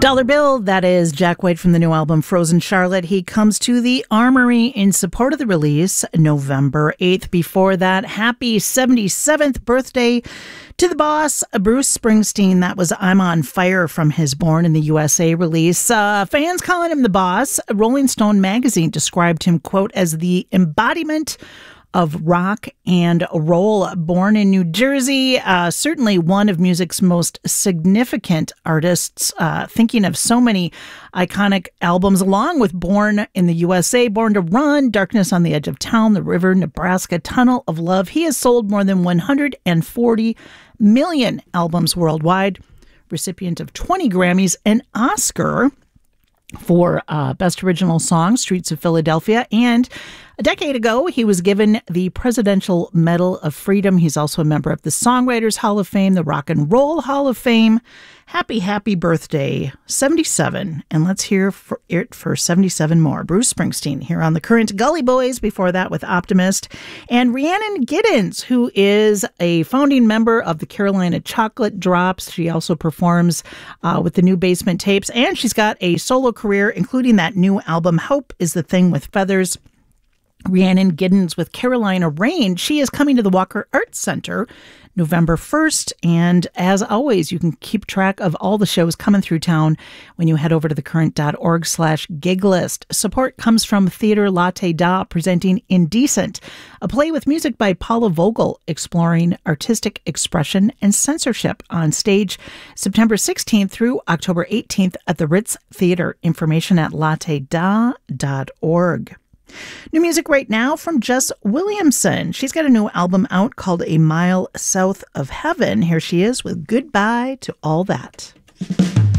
Dollar Bill, that is Jack White from the new album Frozen Charlotte. He comes to the Armory in support of the release November 8th. Before that, happy 77th birthday to the boss, Bruce Springsteen. That was I'm on Fire from his Born in the USA release. Fans calling him the boss. Rolling Stone magazine described him, quote, as the embodiment of rock and roll. Born in New Jersey, certainly one of music's most significant artists, thinking of so many iconic albums, along with Born in the USA, Born to Run, Darkness on the Edge of Town, The River, Nebraska, Tunnel of Love. He has sold more than 140 million albums worldwide, recipient of 20 Grammys, an Oscar for Best Original Song, Streets of Philadelphia. And a decade ago, he was given the Presidential Medal of Freedom. He's also a member of the Songwriters Hall of Fame, the Rock and Roll Hall of Fame. Happy, happy birthday, 77. And let's hear it for 77 more. Bruce Springsteen here on The Current. Gully Boys before that with Optimist. And Rhiannon Giddens, who is a founding member of the Carolina Chocolate Drops. She also performs with the New Basement Tapes. And she's got a solo career, including that new album, Hope is the Thing with Feathers. Rhiannon Giddens with Carolina Rain. She is coming to the Walker Arts Center November 1st. And as always, you can keep track of all the shows coming through town when you head over to thecurrent.org/gig list. Support comes from Theater Latte Da, presenting Indecent, a play with music by Paula Vogel, exploring artistic expression and censorship on stage September 16th through October 18th at the Ritz Theater. Information at latteda.org. New music right now from Jess Williamson. She's got a new album out called A Mile South of Heaven. Here she is with Goodbye to All That.